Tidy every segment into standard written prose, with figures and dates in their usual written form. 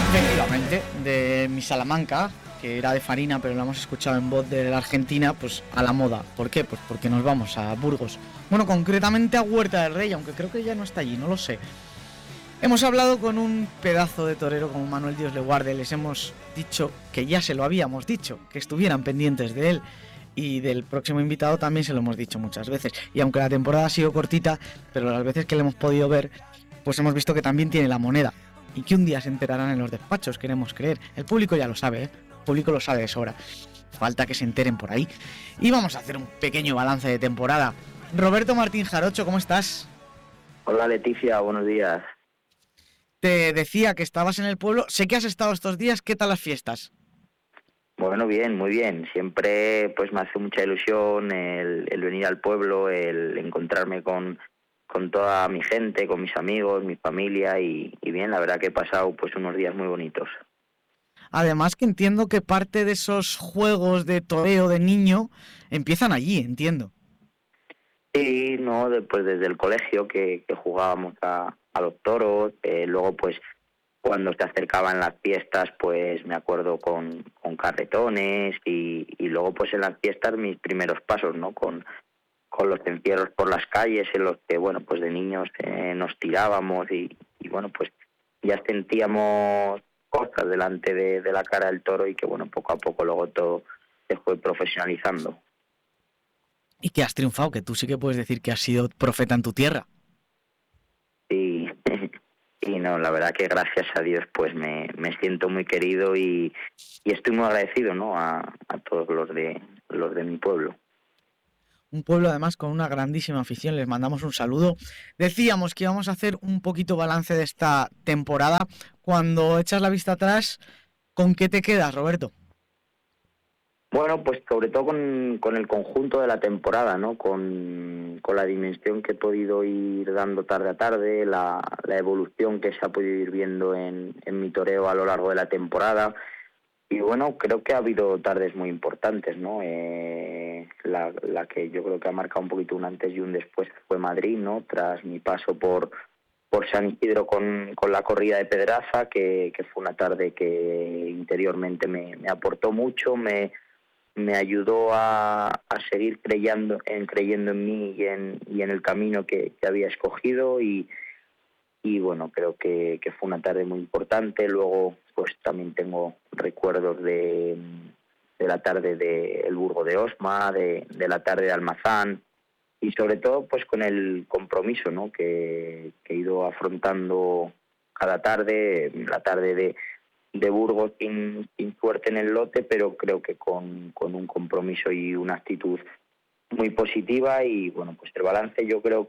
Efectivamente, de mi Salamanca, que era de Farina, pero lo hemos escuchado en voz de la Argentina, pues a la moda. ¿Por qué? Pues porque nos vamos a Burgos. Bueno, concretamente a Huerta del Rey, aunque creo que ya no está allí, no lo sé. Hemos hablado con un pedazo de torero como Manuel Dios le guarde. Les hemos dicho que ya se lo habíamos dicho, que estuvieran pendientes de él. Y del próximo invitado también se lo hemos dicho muchas veces. Y aunque la temporada ha sido cortita, pero las veces que le hemos podido ver, pues hemos visto que también tiene la moneda. Y que un día se enterarán en los despachos, queremos creer. El público ya lo sabe, ¿eh? El público lo sabe de sobra. Falta que se enteren por ahí. Y vamos a hacer un pequeño balance de temporada. Roberto Martín Jarocho, ¿cómo estás? Hola Leticia, buenos días. Te decía que estabas en el pueblo. Sé que has estado estos días. ¿Qué tal las fiestas? Bueno, bien, muy bien. Siempre pues me hace mucha ilusión el venir al pueblo, el encontrarme con toda mi gente, con mis amigos, mi familia y bien, la verdad que he pasado pues unos días muy bonitos. Además que entiendo que parte de esos juegos de toreo de niño empiezan allí, entiendo. Sí, no, pues desde el colegio que jugábamos a los toros, luego pues cuando se acercaban las fiestas, pues me acuerdo con carretones y luego pues en las fiestas mis primeros pasos, ¿no? Con los encierros por las calles en los que, bueno, pues de niños nos tirábamos y bueno, pues ya sentíamos cosas delante de la cara del toro y que, bueno, poco a poco luego todo se fue profesionalizando. Y que has triunfado, que tú sí que puedes decir que has sido profeta en tu tierra. Y, y no, la verdad que gracias a Dios pues me siento muy querido y estoy muy agradecido, ¿no? A todos los de mi pueblo. Un pueblo además con una grandísima afición, les mandamos un saludo. Decíamos que íbamos a hacer un poquito balance de esta temporada. Cuando echas la vista atrás, ¿con qué te quedas, Roberto? Bueno, pues sobre todo con el conjunto de la temporada, ¿no? Con la dimensión que he podido ir dando tarde a tarde, la evolución que se ha podido ir viendo en mi toreo a lo largo de la temporada. Y bueno, creo que ha habido tardes muy importantes, ¿no? La que yo creo que ha marcado un poquito un antes y un después fue Madrid, ¿no? Tras mi paso por San Isidro con la corrida de Pedraza, que fue una tarde que interiormente me aportó mucho, me ayudó a seguir creyendo en mí y en el camino que había escogido y bueno, creo que fue una tarde muy importante. Luego pues también tengo recuerdos de la tarde de El Burgo de Osma, de la tarde de Almazán y sobre todo pues con el compromiso, ¿no? que he ido afrontando cada tarde, la tarde de Burgos sin suerte en el lote, pero creo que con un compromiso y una actitud muy positiva y bueno, pues el balance yo creo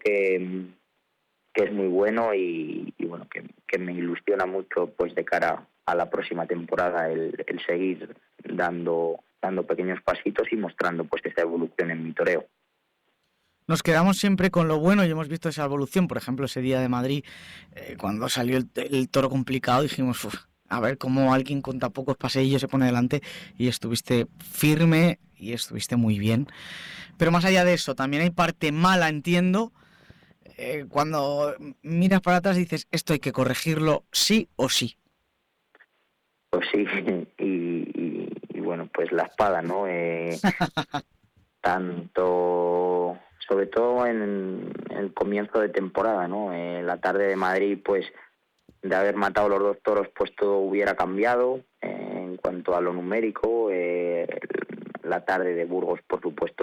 que es muy bueno y bueno, que me ilusiona mucho pues de cara a la próxima temporada el seguir dando pequeños pasitos y mostrando pues esta evolución en mi toreo. Nos quedamos siempre con lo bueno y hemos visto esa evolución. Por ejemplo, ese día de Madrid, cuando salió el toro complicado, dijimos, "Uf, a ver cómo alguien con tan pocos paseillos se pone delante", y estuviste firme y estuviste muy bien. Pero más allá de eso, también hay parte mala, entiendo. Cuando miras para atrás dices, esto hay que corregirlo sí o sí. Pues sí, y bueno, pues la espada, ¿no? Tanto, sobre todo en el comienzo de temporada, ¿no? La tarde de Madrid, pues de haber matado los dos toros, pues todo hubiera cambiado en cuanto a lo numérico. La tarde de Burgos, por supuesto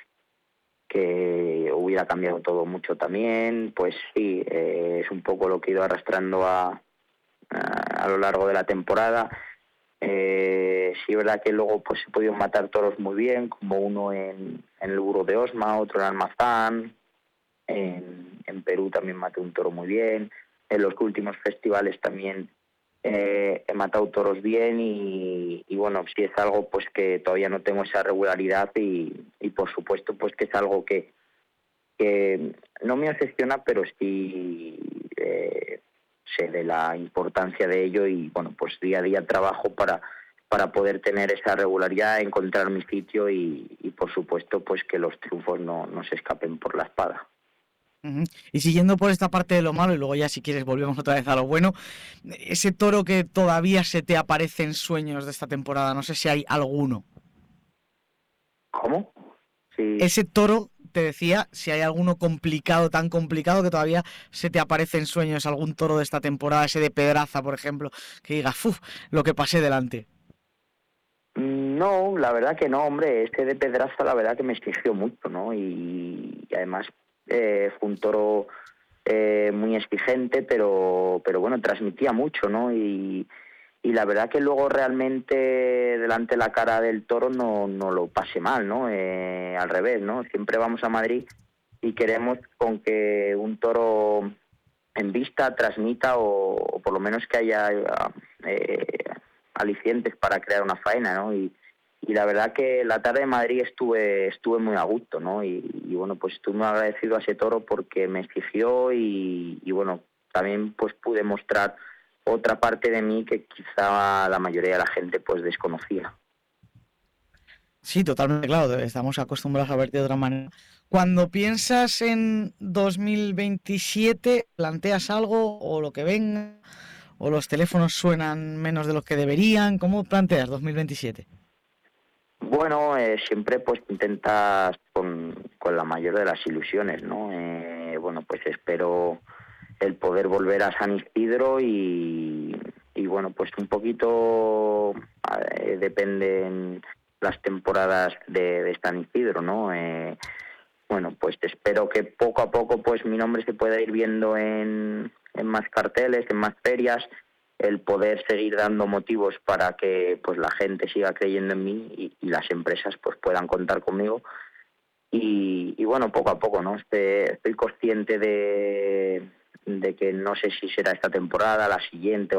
que hubiera cambiado todo mucho también. Pues sí, es un poco lo que he ido arrastrando a lo largo de la temporada. Sí es verdad que luego pues he podido matar toros muy bien, como uno en el Burgo de Osma, otro en Almazán, en Perú también maté un toro muy bien, en los últimos festivales también he matado toros bien y bueno, sí es algo pues que todavía no tengo esa regularidad y por supuesto pues que es algo que no me obsesiona, pero sí sé de la importancia de ello y bueno, pues día a día trabajo para poder tener esa regularidad, encontrar mi sitio y por supuesto pues que los triunfos no se escapen por la espada. Ujú. Y siguiendo por esta parte de lo malo, y luego ya si quieres volvemos otra vez a lo bueno, ese toro que todavía se te aparece en sueños de esta temporada, no sé si hay alguno. ¿Cómo? Sí. Ese toro, te decía, si hay alguno complicado, tan complicado que todavía se te aparece en sueños, algún toro de esta temporada, ese de Pedraza, por ejemplo, que digas, uff, lo que pasé delante. No, la verdad que no, hombre, este de Pedraza la verdad que me exigió mucho, ¿no? Y además fue un toro muy exigente, pero bueno, transmitía mucho, ¿no? Y la verdad que luego realmente delante de la cara del toro no lo pasé mal, ¿no? Al revés, ¿no? Siempre vamos a Madrid y queremos con que un toro en vista transmita o por lo menos que haya eh, alicientes para crear una faena, ¿no? Y la verdad que la tarde de Madrid estuve muy a gusto, ¿no? Y bueno, pues estuve muy agradecido a ese toro porque me exigió y bueno, también pues pude mostrar otra parte de mí que quizá la mayoría de la gente pues desconocía. Sí, totalmente, claro, estamos acostumbrados a verte de otra manera. Cuando piensas en 2027, ¿planteas algo o lo que venga? ¿O los teléfonos suenan menos de lo que deberían? ¿Cómo planteas 2027? Bueno, siempre pues intentas con la mayor de las ilusiones, ¿no? Bueno, pues espero el poder volver a San Isidro y bueno, pues un poquito dependen las temporadas de San Isidro, ¿no? Bueno, pues espero que poco a poco pues mi nombre se pueda ir viendo en más carteles, en más ferias, el poder seguir dando motivos para que pues la gente siga creyendo en mí y las empresas pues puedan contar conmigo y bueno, poco a poco, ¿no? Estoy consciente de que no sé si será esta temporada, la siguiente